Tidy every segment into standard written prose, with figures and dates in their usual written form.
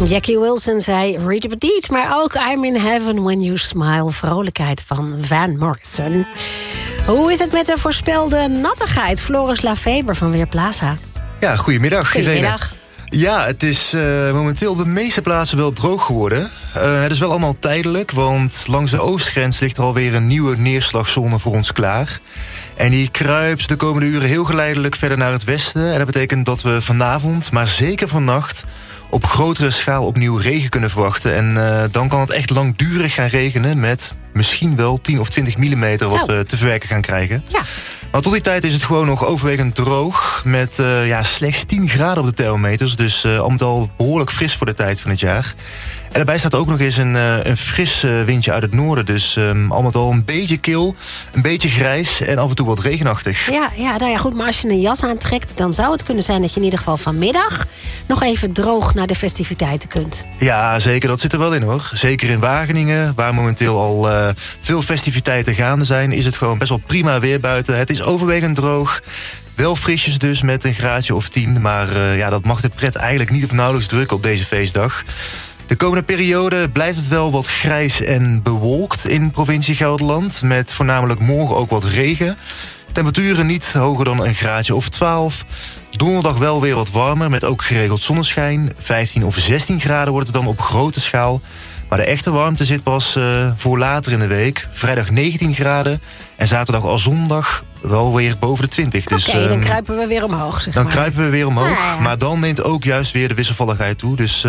Jackie Wilson zei Read Petit, maar ook I'm in Heaven When You Smile. Vrolijkheid van Van Morrison. Hoe is het met de voorspelde nattigheid? Floris Lafeber van Weerplaza. Ja, goedemiddag. Goedemiddag. Ja, het is momenteel op de meeste plaatsen wel droog geworden. Het is wel allemaal tijdelijk, want langs de oostgrens ligt er alweer een nieuwe neerslagzone voor ons klaar. En die kruipt de komende uren heel geleidelijk verder naar het westen. En dat betekent dat we vanavond, maar zeker vannacht, op grotere schaal opnieuw regen kunnen verwachten. En dan kan het echt langdurig gaan regenen met misschien wel 10 of 20 millimeter wat we te verwerken gaan krijgen. Ja. Maar tot die tijd is het gewoon nog overwegend droog met slechts 10 graden op de thermometers. Dus al met al behoorlijk fris voor de tijd van het jaar. En daarbij staat ook nog eens een fris windje uit het noorden. Dus al met al een beetje kil, een beetje grijs en af en toe wat regenachtig. Ja, goed, maar als je een jas aantrekt, dan zou het kunnen zijn dat je in ieder geval vanmiddag nog even droog naar de festiviteiten kunt. Ja, zeker, dat zit er wel in hoor. Zeker in Wageningen, waar momenteel al veel festiviteiten gaande zijn, is het gewoon best wel prima weer buiten. Het is overwegend droog. Wel frisjes dus met een graadje of 10. Maar dat mag de pret eigenlijk niet of nauwelijks drukken op deze feestdag. De komende periode blijft het wel wat grijs en bewolkt in provincie Gelderland. Met voornamelijk morgen ook wat regen. Temperaturen niet hoger dan een graadje of 12. Donderdag wel weer wat warmer met ook geregeld zonneschijn. 15 of 16 graden wordt het dan op grote schaal. Maar de echte warmte zit pas voor later in de week. Vrijdag 19 graden en zaterdag al zondag wel weer boven de 20. Oké, dan kruipen we weer omhoog, zeg maar. Dan kruipen we weer omhoog, ja. Maar dan neemt ook juist weer de wisselvalligheid toe. Dus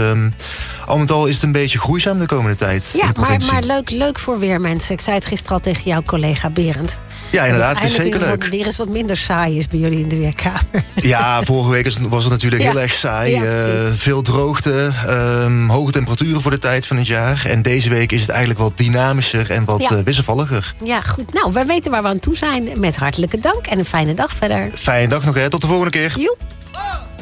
al met al is het een beetje groeizaam de komende tijd. Ja, maar leuk voor weer, mensen. Ik zei het gisteren al tegen jouw collega Berend. Ja, inderdaad, het is zeker leuk. Weer eens wat minder saai is bij jullie in de weerkamer. Ja, vorige week was het natuurlijk heel erg saai. Ja, veel droogte, hoge temperaturen voor de tijd van het jaar. En deze week is het eigenlijk wat dynamischer en wat wisselvalliger. Ja, goed. Nou, wij weten waar we aan toe zijn. Met hartelijke dank en een fijne dag verder. Fijne dag nog, hè. Tot de volgende keer. Joep.